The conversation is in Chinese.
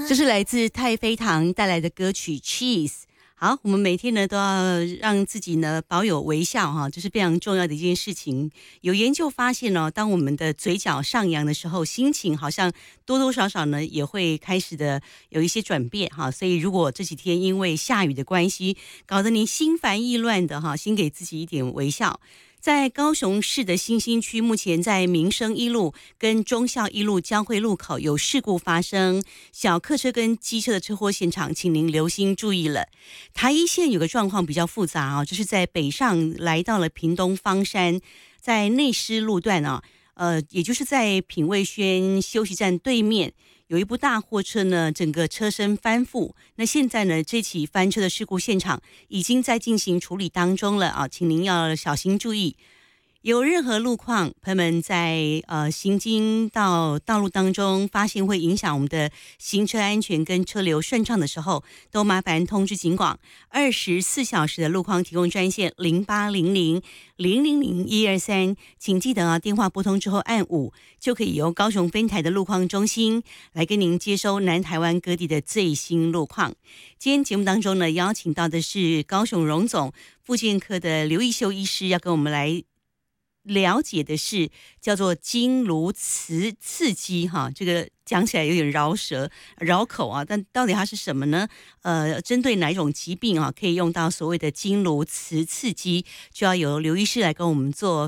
这是来自太妃糖带来的歌曲 Cheese。好，我们每天呢都要让自己呢保有微笑哈，这是非常重要的一件事情。有研究发现哦，当我们的嘴角上扬的时候，心情好像多多少少呢也会开始的有一些转变哈。所以如果这几天因为下雨的关系，搞得你心烦意乱的哈，先给自己一点微笑。在高雄市的新兴区，目前在民生一路跟忠孝一路交汇路口有事故发生，小客车跟机车的车祸现场，请您留心注意了。台一线有个状况比较复杂啊，就是在北上来到了屏东方山，在内狮路段啊，也就是在品味轩休息站对面。有一部大货车呢，整个车身翻覆。那现在呢，这起翻车的事故现场已经在进行处理当中了啊，请您要小心注意。有任何路况，朋友们在行经到道路当中，发现会影响我们的行车安全跟车流顺畅的时候，都麻烦通知警广24小时的路况提供专线0800-000-123，请记得啊，电话拨通之后按5，就可以由高雄分台的路况中心来跟您接收南台湾各地的最新路况。今天节目当中呢，邀请到的是高雄荣总复健科的刘义秀医师，要跟我们来了解的是叫做经颅磁刺激哈，这个讲起来有点绕舌绕口啊，但到底它是什么呢？针对哪一种疾病啊，可以用到所谓的经颅磁刺激，就要由刘医师来跟我们做